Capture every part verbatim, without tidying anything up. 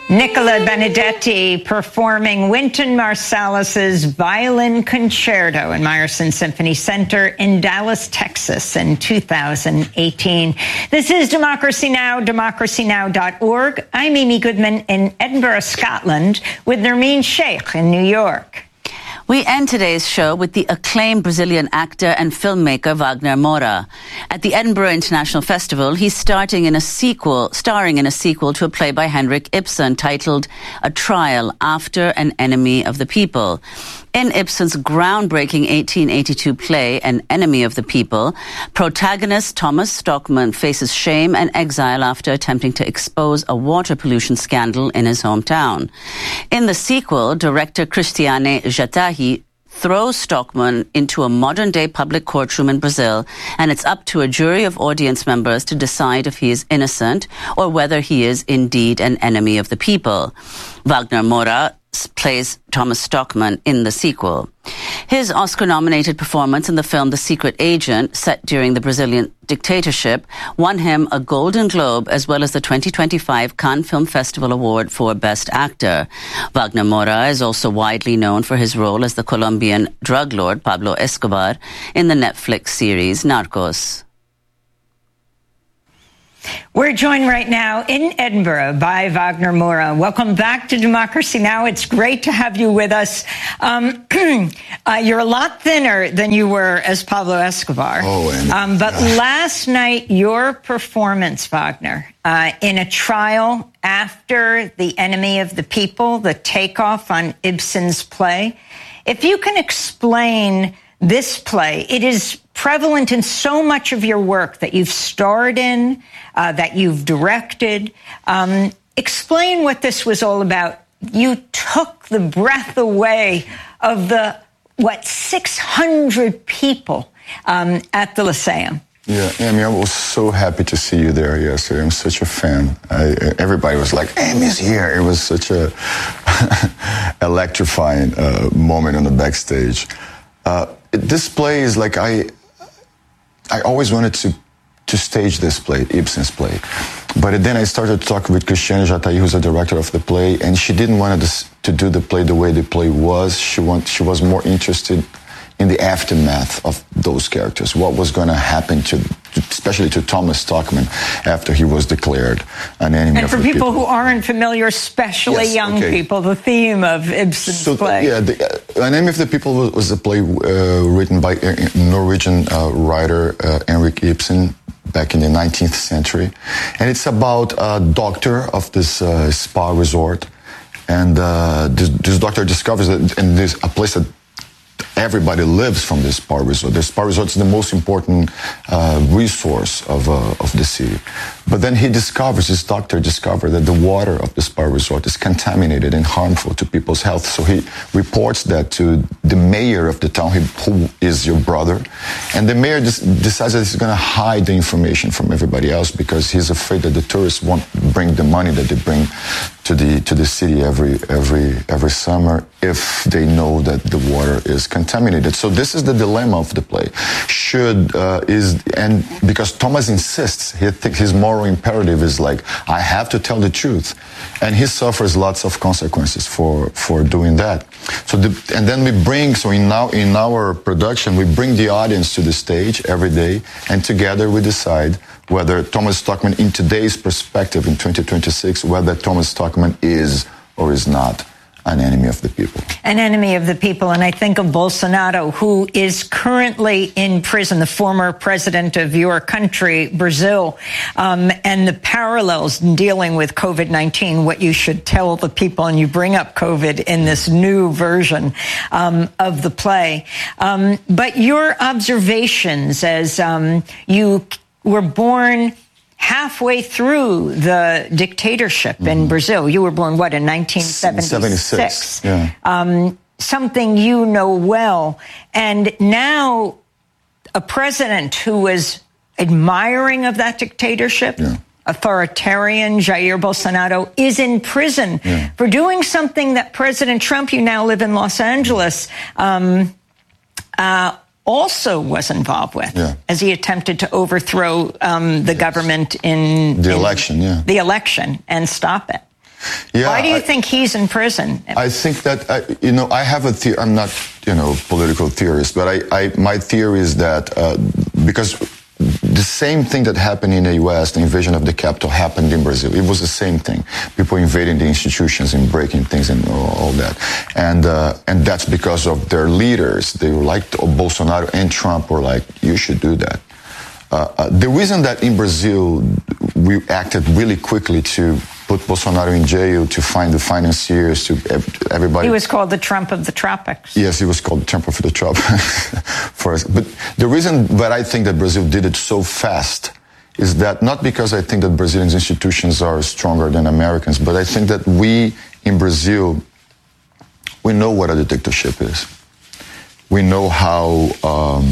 Nicola Benedetti performing Wynton Marsalis's Violin Concerto in Meyerson Symphony Center in Dallas, Texas in two thousand eighteen. This is Democracy Now!, democracy now dot org. I'm Amy Goodman in Edinburgh, Scotland, with Nermeen Sheikh in New York. We end today's show with the acclaimed Brazilian actor and filmmaker Wagner Moura. At the Edinburgh International Festival, he's starting in a sequel, starring in a sequel to a play by Henrik Ibsen titled A Trial After an Enemy of the People. In Ibsen's groundbreaking eighteen eighty-two play, An Enemy of the People, protagonist Thomas Stockmann faces shame and exile after attempting to expose a water pollution scandal in his hometown. In the sequel, director Cristiane Jatahi throws Stockmann into a modern-day public courtroom in Brazil, and it's up to a jury of audience members to decide if he is innocent or whether he is indeed an enemy of the people. Wagner Moura plays Thomas Stockmann in the sequel. His Oscar-nominated performance in the film The Secret Agent, set during the Brazilian dictatorship, won him a Golden Globe as well as the twenty twenty-five Cannes Film Festival Award for Best Actor. Wagner Moura is also widely known for his role as the Colombian drug lord Pablo Escobar in the Netflix series Narcos. We're joined right now in Edinburgh by Wagner Moura. Welcome back to Democracy Now! It's great to have you with us. Um, uh, you're a lot thinner than you were as Pablo Escobar. Oh, and, um, but uh, last night, your performance, Wagner, uh, in a trial after The Enemy of the People, the takeoff on Ibsen's play. If you can explain this play, it is prevalent in so much of your work that you've starred in, uh, that you've directed. Um, explain what this was all about. You took the breath away of the, what, six hundred people um, at the Lyceum. Yeah, Amy, I was so happy to see you there yesterday. I'm such a fan. I, everybody was like, Amy's here. It was such a electrifying uh, moment on the backstage. Uh, this play is like, I I always wanted to, to stage this play, Ibsen's play. But then I started to talk with Cristiane Jatahi, who's the director of the play, and she didn't want to, to do the play the way the play was. She, want, she was more interested in the aftermath of those characters, what was going to happen to, to, especially to Thomas Stockmann after he was declared an enemy and of the people. And for people who aren't familiar, especially yes, young okay. people, the theme of Ibsen's so, play. Yeah, the, uh, An Enemy of the People was, was a play uh, written by a Norwegian uh, writer uh, Henrik Ibsen back in the nineteenth century. And it's about a doctor of this uh, spa resort. And uh, this, this doctor discovers that in this a place that everybody lives from this spa resort. The spa resort is the most important uh, resource of, uh, of the city. But then he discovers, this doctor discovers that the water of the spa resort is contaminated and harmful to people's health. So he reports that to the mayor of the town, who is your brother. And the mayor decides that he's going to hide the information from everybody else because he's afraid that the tourists won't bring the money that they bring to the to the city every every every summer if they know that the water is contaminated. So this is the dilemma of the play. Should uh, is and because Thomas insists, he thinks his moral imperative is like, I have to tell the truth, and he suffers lots of consequences for for doing that. So the, and then we bring so in now in our production we bring the audience to the stage every day, and together we decide whether Thomas Stockmann, in today's perspective in twenty twenty-six, whether Thomas Stockmann is or is not an enemy of the people. An enemy of the people. And I think of Bolsonaro, who is currently in prison, the former president of your country, Brazil, um, and the parallels in dealing with COVID nineteen, what you should tell the people, and you bring up COVID in this new version um, of the play. Um, but your observations as um, you were born halfway through the dictatorship mm-hmm. in Brazil. You were born, what, in nineteen seventy-six? seventy-six, yeah. Um, something you know well. And now a president who was admiring of that dictatorship, yeah. authoritarian Jair Bolsonaro, is in prison yeah. for doing something that President Trump, you now live in Los Angeles, um, uh, also was involved with yeah. as he attempted to overthrow um, the yes. government in the in election, yeah. the election and stop it. Yeah, Why do you I, think he's in prison? I think that, I, you know, I have a theory. I'm not, you know, political theorist, but I, I my theory is that uh, because the same thing that happened in the U S, the invasion of the capital, happened in Brazil. It was the same thing. People invading the institutions and breaking things and all, all that. And uh, and that's because of their leaders. They were like, Bolsonaro and Trump were like, you should do that. Uh, uh, the reason that in Brazil we acted really quickly to put Bolsonaro in jail, to find the financiers, to everybody. He was called the Trump of the tropics. Yes, he was called the Trump of the tropics. For us. But the reason that I think that Brazil did it so fast is that not because I think that Brazilian institutions are stronger than Americans, but I think that we in Brazil, we know what a dictatorship is. We know how um,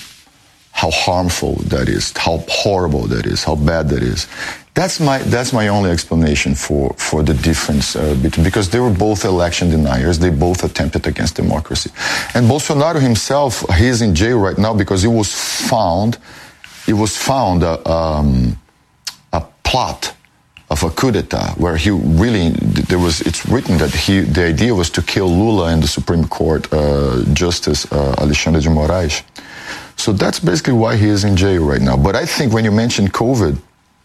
how harmful that is, how horrible that is, how bad that is. That's my that's my only explanation for for the difference uh, between, because they were both election deniers. They both attempted against democracy, and Bolsonaro himself, he's in jail right now because he was found, it was found a, um, a plot of a coup d'état where he really there was. It's written that he the idea was to kill Lula and the Supreme Court uh, Justice uh, Alexandre de Moraes. So that's basically why he is in jail right now. But I think when you mentioned COVID,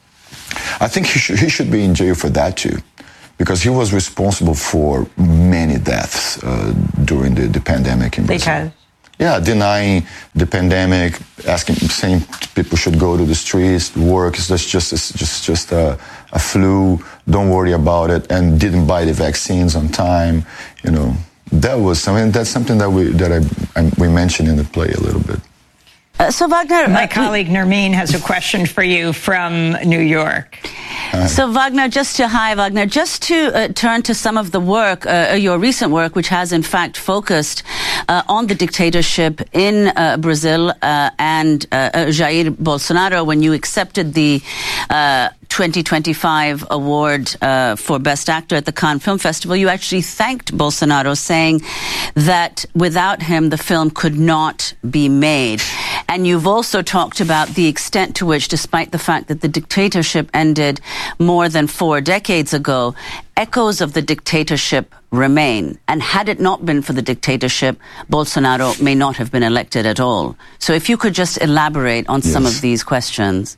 I think he should, he should be in jail for that too, because he was responsible for many deaths uh, during the, the pandemic in Brazil. Because? Yeah, denying the pandemic, asking, saying people should go to the streets, work, it's just just it's just just a, a flu, don't worry about it, and didn't buy the vaccines on time. You know, that was something. That's something that we that I, I we mentioned in the play a little bit. Uh, so Wagner, my uh, colleague Nermeen has a question for you from New York. Hi. So Wagner, just to hi Wagner, just to uh, turn to some of the work, uh, your recent work, which has in fact focused uh, on the dictatorship in uh, Brazil uh, and uh, Jair Bolsonaro, when you accepted the uh, twenty twenty-five award uh, for Best Actor at the Cannes Film Festival, you actually thanked Bolsonaro, saying that without him the film could not be made. And you've also talked about the extent to which, despite the fact that the dictatorship ended more than four decades ago, echoes of the dictatorship remain. And had it not been for the dictatorship, Bolsonaro may not have been elected at all. So if you could just elaborate on yes. some of these questions.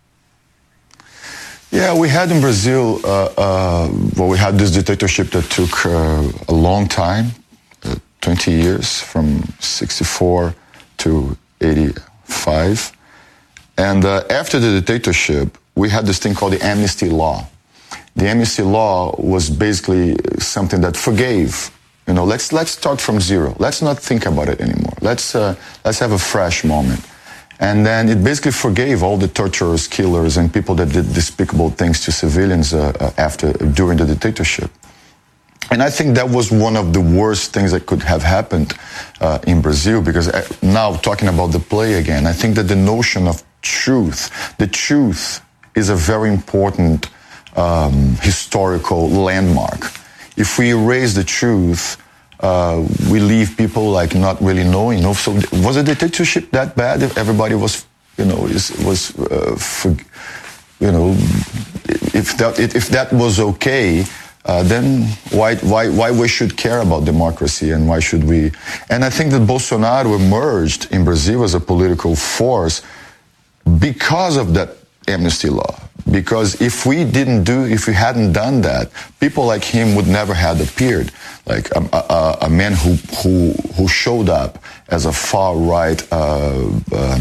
Yeah, we had in Brazil, uh, uh, well, we had this dictatorship that took uh, a long time, uh, twenty years, from sixty-four to eighty-five. And uh, after the dictatorship, we had this thing called the amnesty law. The amnesty law was basically something that forgave, you know, let's let's start from zero. Let's not think about it anymore. Let's uh, let's have a fresh moment. And then it basically forgave all the torturers, killers, and people that did despicable things to civilians uh, uh, after during the dictatorship. And I think that was one of the worst things that could have happened uh, in Brazil, because now talking about the play again, I think that the notion of truth, the truth is a very important um, historical landmark. If we erase the truth, uh, we leave people like not really knowing. You know? So was the dictatorship that bad if everybody was, you know, is, was, uh, for, you know, if that, if that was okay, Uh, then why, why, why we should care about democracy, and why should we? And I think that Bolsonaro emerged in Brazil as a political force because of that amnesty law. Because if we didn't do, if we hadn't done that, people like him would never have appeared. Like a, a, a man who, who, who showed up as a far-right uh, um,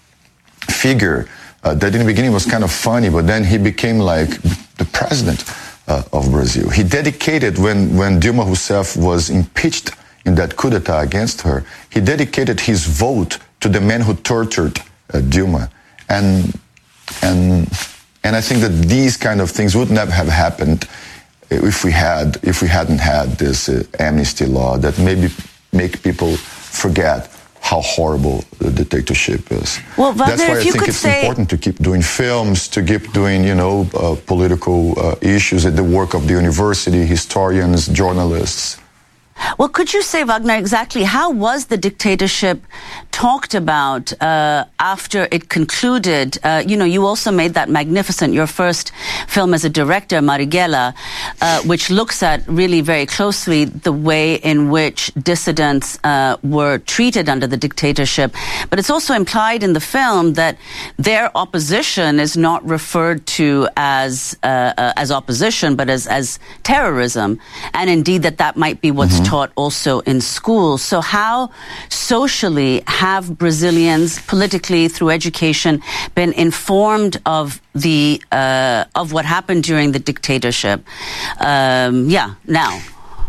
figure uh, that in the beginning was kind of funny, but then he became like the president Uh, of Brazil. He dedicated, when, when Dilma Rousseff was impeached in that coup d'etat against her, he dedicated his vote to the man who tortured uh, Dilma. And, and, and I think that these kind of things would never have happened if we had, if we hadn't had this uh, amnesty law that maybe make people forget how horrible the dictatorship is. Well, Wagner, that's why I think it's say... important to keep doing films, to keep doing, you know, uh, political uh, issues at the work of the university, historians, journalists. Well, could you say, Wagner, exactly how was the dictatorship talked about uh, after it concluded? Uh, you know, you also made that magnificent, your first film as a director, Marighella, uh, which looks at really very closely the way in which dissidents uh, were treated under the dictatorship. But it's also implied in the film that their opposition is not referred to as uh, uh, as opposition, but as, as terrorism. And indeed that that might be what's mm-hmm. taught also in schools. So how socially have Brazilians, politically, through education, been informed of the uh, of what happened during the dictatorship? Um, yeah, now.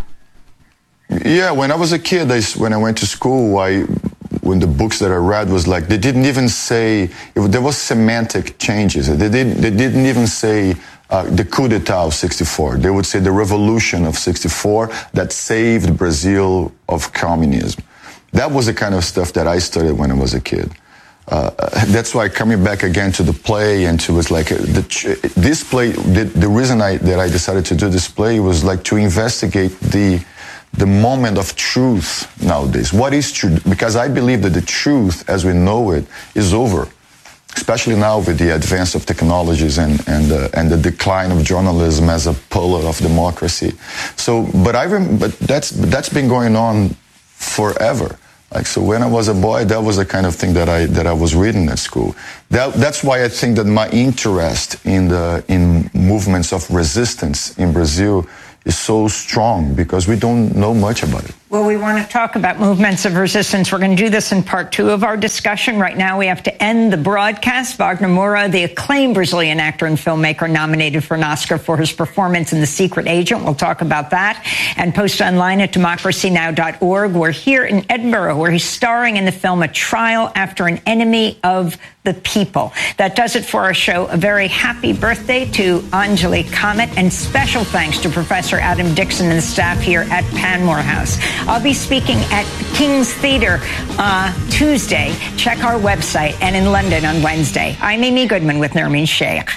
Yeah, when I was a kid, I, when I went to school, I when the books that I read was like, they didn't even say, it, there was semantic changes. They didn't, they didn't even say uh, the coup d'etat of sixty-four. They would say the revolution of sixty-four that saved Brazil of communism. That was the kind of stuff that I studied when I was a kid. Uh, that's why coming back again to the play and to it's like the, this play, the, the reason I, that I decided to do this play was like to investigate the the moment of truth nowadays. What is truth? Because I believe that the truth as we know it is over, especially now with the advance of technologies and and uh, and the decline of journalism as a pillar of democracy. So, but I rem- but that's that's been going on forever. Like, so when I was a boy, that was the kind of thing that I that I was reading at school. That, that's why I think that my interest in the in movements of resistance in Brazil is so strong, because we don't know much about it. Well, we want to talk about movements of resistance. We're going to do this in part two of our discussion. Right now, we have to end the broadcast. Wagner Moura, the acclaimed Brazilian actor and filmmaker, nominated for an Oscar for his performance in The Secret Agent. We'll talk about that and post online at democracy now dot org. We're here in Edinburgh, where he's starring in the film A Trial After an Enemy of the People. That does it for our show. A very happy birthday to Anjali Comet, and special thanks to Professor Adam Dixon and the staff here at Panmure House. I'll be speaking at King's Theatre uh, Tuesday. Check our website, and in London on Wednesday. I'm Amy Goodman with Nermeen Sheikh.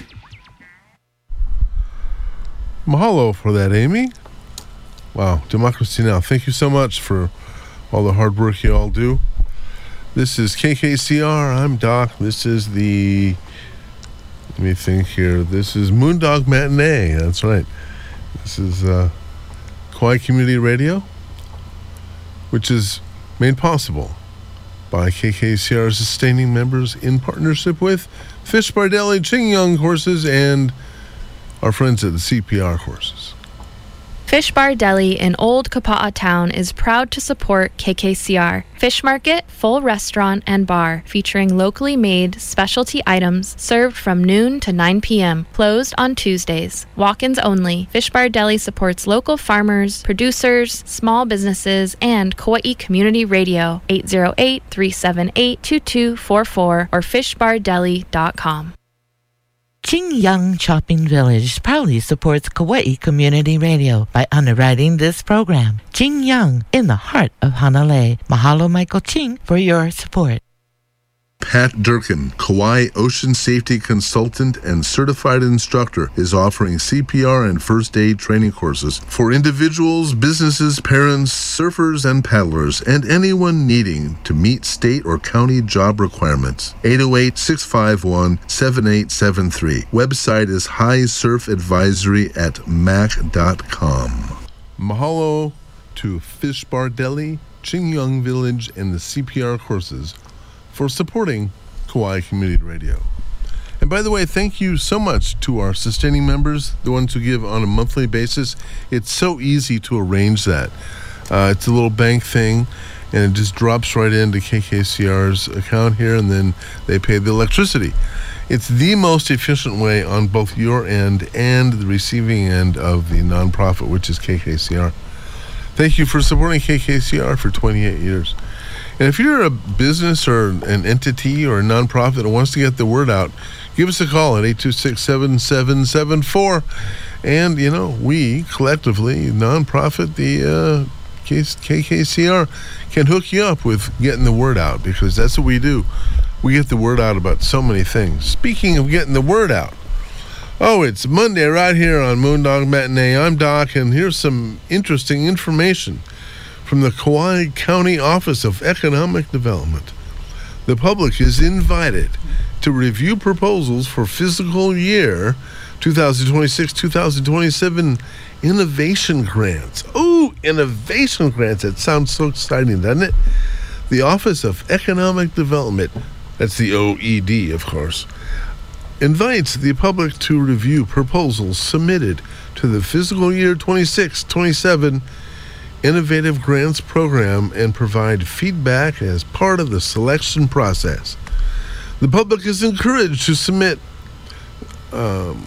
Mahalo for that, Amy. Wow, Democracy Now! Thank you so much for all the hard work you all do. This is K K C R. I'm Doc. This is the, let me think here. This is Moondog Matinee. That's right. This is uh, Kauai Community Radio, which is made possible by K K C R's sustaining members in partnership with Fish Bar Deli, Ching Young Courses, and our friends at the C P R Courses. Fish Bar Deli in Old Kapa'a Town is proud to support K K C R. Fish Market, full restaurant and bar, featuring locally made specialty items served from noon to nine p.m., closed on Tuesdays. Walk-ins only. Fish Bar Deli supports local farmers, producers, small businesses, and Kauai Community Radio, eight oh eight, three seven eight, two two four four or fish bar deli dot com. Ching Young Shopping Village proudly supports Kauai Community Radio by underwriting this program. Ching Young, in the heart of Hanalei. Mahalo, Michael Ching, for your support. Pat Durkin, Kauai Ocean Safety Consultant and Certified Instructor, is offering C P R and first aid training courses for individuals, businesses, parents, surfers, and paddlers, and anyone needing to meet state or county job requirements. eight oh eight, six five one, seven eight seven three. Website is high surf advisory at mac dot com. Mahalo to Fish Bar Deli, Ching Young Village, and the C P R courses for supporting Kauai Community Radio. And by the way, thank you so much to our sustaining members, the ones who give on a monthly basis. It's so easy to arrange that. Uh, it's a little bank thing, and it just drops right into K K C R's account here, and then they pay the electricity. It's the most efficient way on both your end and the receiving end of the nonprofit, which is K K C R. Thank you for supporting K K C R for twenty-eight years. And if you're a business or an entity or a nonprofit that wants to get the word out, give us a call at eight two six, seven seven seven four. And, you know, we collectively, nonprofit, the uh, K K C R, can hook you up with getting the word out, because that's what we do. We get the word out about so many things. Speaking of getting the word out, oh, it's Monday right here on Moondog Matinee. I'm Doc, and here's some interesting information. from the Kauai County Office of Economic Development. The public is invited to review proposals for fiscal year twenty twenty-six to twenty twenty-seven innovation grants. Oh, innovation grants. That sounds so exciting, doesn't it? The Office of Economic Development, that's the O E D, of course, invites the public to review proposals submitted to the fiscal year twenty-six twenty-seven Innovative Grants Program and provide feedback as part of the selection process. The public is encouraged to submit um,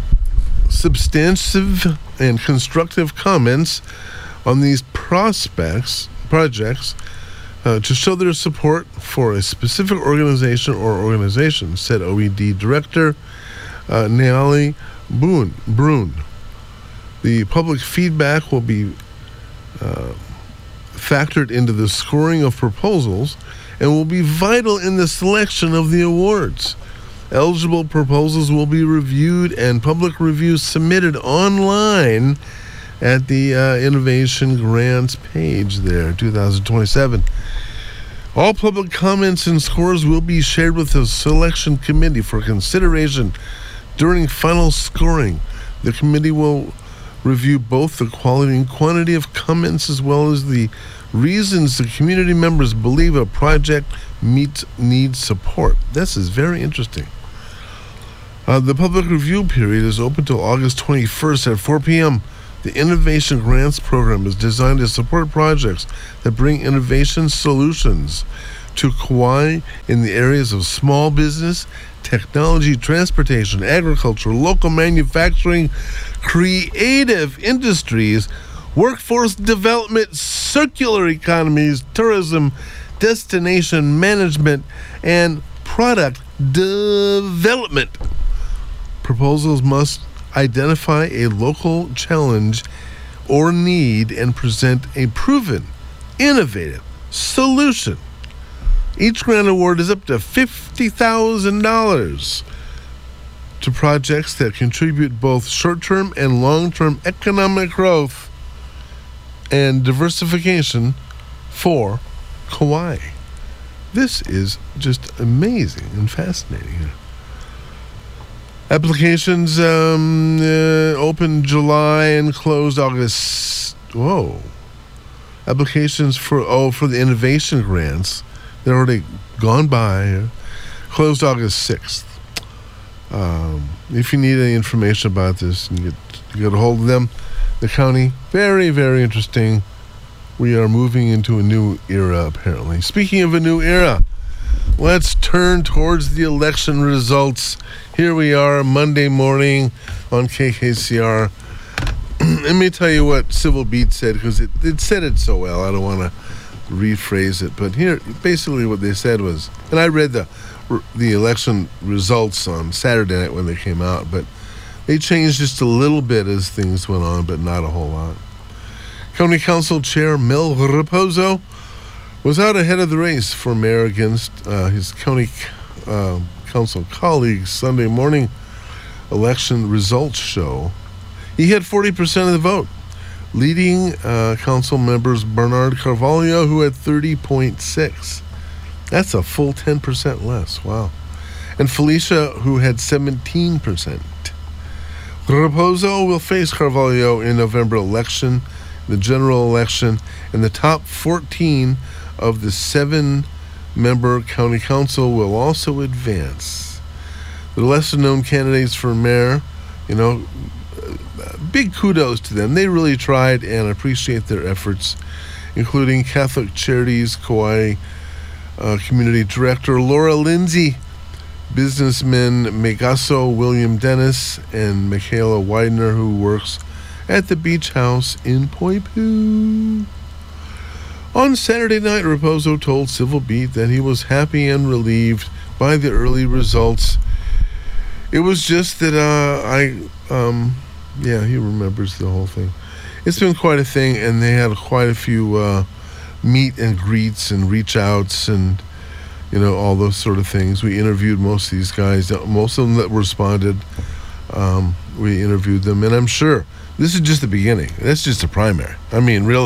substantive and constructive comments on these prospects, projects uh, to show their support for a specific organization or organizations, said O E D Director uh, Neali Boone, Brune. The public feedback will be uh, factored into the scoring of proposals and will be vital in the selection of the awards. Eligible proposals will be reviewed and public reviews submitted online at the uh, Innovation Grants page there, two thousand twenty-seven. All public comments and scores will be shared with the selection committee for consideration during final scoring. The committee will review both the quality and quantity of comments as well as the reasons the community members believe a project meets needs support. This is very interesting. Uh, the public review period is open till August twenty-first at four p.m. The Innovation Grants Program is designed to support projects that bring innovation solutions to Kauai in the areas of small business, technology, transportation, agriculture, local manufacturing, creative industries, workforce development, circular economies, tourism, destination management, and product development. Proposals must identify a local challenge or need and present a proven, innovative solution. Each grant award is up to fifty thousand dollars to projects that contribute both short-term and long-term economic growth and diversification for Kauai. This is just amazing and fascinating. Applications um, uh, opened July and closed August. Whoa. Applications for, oh, for the innovation grants, they're already gone by. Closed August sixth. Um, if you need any information about this, you get, you get a hold of them. The county, very, very interesting. We are moving into a new era, apparently. Speaking of a new era, let's turn towards the election results. Here we are, Monday morning on K K C R. Let me tell you what Civil Beat said, because it, it said it so well. I don't want to rephrase it. But here, basically what they said was, and I read the the election results on Saturday night when they came out, but they changed just a little bit as things went on, but not a whole lot. County Council Chair Mel Raposo was out ahead of the race for mayor against uh, his county uh, council colleagues Sunday morning election results show. He had forty percent of the vote, leading uh, council members Bernard Carvalho, who had thirty point six. That's a full ten percent less. Wow. And Felicia, who had seventeen percent. Raposo will face Carvalho in November election, the general election, and the top fourteen of the seven-member county council will also advance. The lesser-known candidates for mayor, you know, big kudos to them. They really tried and appreciate their efforts, including Catholic Charities Kauai uh, Community Director Laura Lindsay, businessmen Megaso William Dennis and Michaela Widener, who works at the Beach House in Poipu. On Saturday night, Raposo told Civil Beat that he was happy and relieved by the early results. It was just that uh, I, um, yeah, he remembers the whole thing. It's been quite a thing, and they had quite a few uh, meet and greets and reach outs and, you know, all those sort of things. We interviewed most of these guys, most of them that responded. Um, we interviewed them, and I'm sure this is just the beginning. That's just a primary. I mean, really,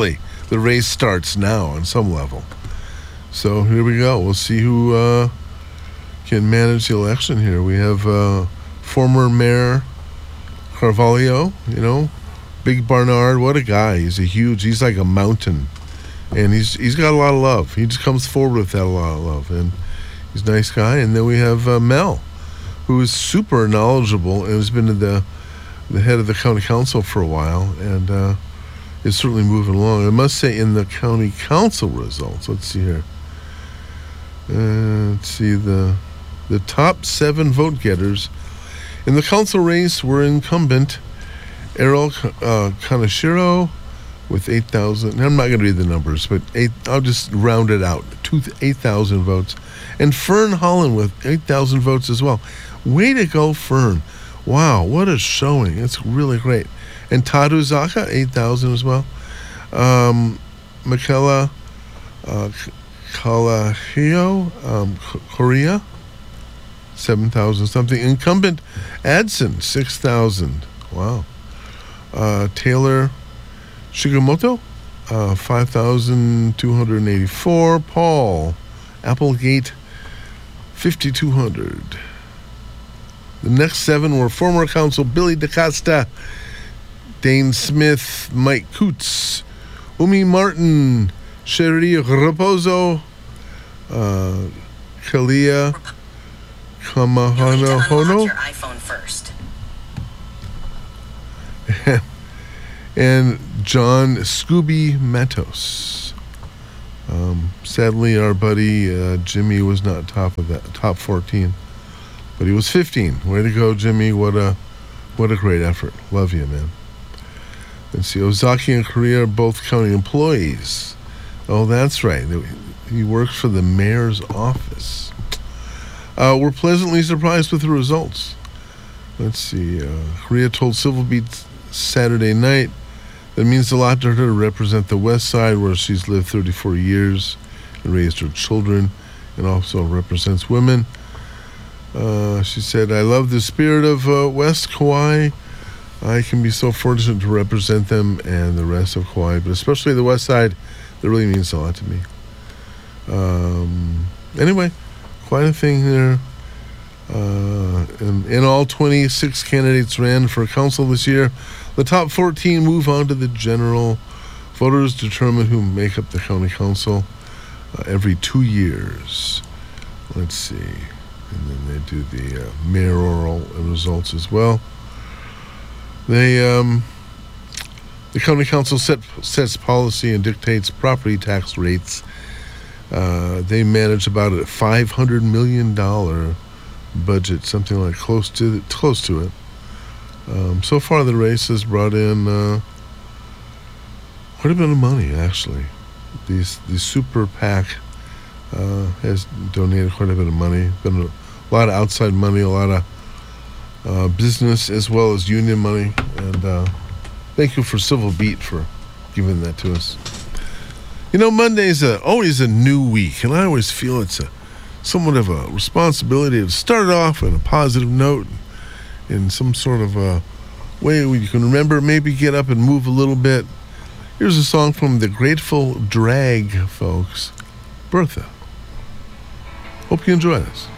the race starts now on some level. So here we go. We'll see who uh, can manage the election here. We have uh, former Mayor Carvalho, you know, Big Barnard. What a guy. He's a huge, he's like a mountain. And he's he's got a lot of love. He just comes forward with that a lot of love. And he's a nice guy. And then we have uh, Mel, who is super knowledgeable and has been the, the head of the county council for a while. And uh, is certainly moving along. I must say, in the county council results, let's see here. Uh, let's see, the the top seven vote getters in the council race were incumbent Errol uh, Kaneshiro with eight thousand. I'm not going to read the numbers, but eight. I'll just round it out. Two eight thousand votes, and Fern Holland with eight thousand votes as well. Way to go, Fern! Wow, what a showing! It's really great. And Tadu Zaka eight thousand as well. Um, Michaela uh, Kalahio, um, Korea seven thousand something. Incumbent Adson six thousand. Wow. Uh, Taylor Shigemoto, uh, five thousand two hundred eighty-four. Paul Applegate, five thousand two hundred. The next seven were former council Billy DaCosta, Dane Smith, Mike Coots, Umi Martin, Sherry Raposo, uh, Kalia Kamahana Hono. Your iPhone first. And John Scooby Matos. Um, sadly, our buddy uh, Jimmy was not top of that top fourteen, but he was fifteen. Way to go, Jimmy! What a what a great effort. Love you, man. Let's see. Ozaki and Korea are both county employees. Oh, that's right. He works for the mayor's office. Uh, we're pleasantly surprised with the results. Let's see. Uh, Korea told Civil Beat Saturday night that means a lot to her to represent the West Side, where she's lived thirty-four years and raised her children, and also represents women. Uh, she said, I love the spirit of uh, West Kauai. I can be so fortunate to represent them and the rest of Kauai, but especially the West Side. That really means a lot to me. Um, anyway, quite a thing there. Uh, and in all, twenty-six candidates ran for council this year. The top fourteen move on to the general. Voters determine who make up the county council uh, every two years. Let's see. And then they do the uh, mayoral results as well. They, um, the county council set, sets policy and dictates property tax rates. Uh, they manage about a five hundred million dollars budget, something like close to close to it. Um, so far, the race has brought in uh, quite a bit of money, actually. These the Super PAC uh, has donated quite a bit of money. Been a lot of outside money, a lot of uh, business as well as union money. And uh, thank you for Civil Beat for giving that to us. You know, Monday's a, always a new week, and I always feel it's a somewhat of a responsibility to start off on a positive note, in some sort of a way where you can remember, maybe get up and move a little bit. Here's a song from the Grateful Drag, folks. Bertha. Hope you enjoy this.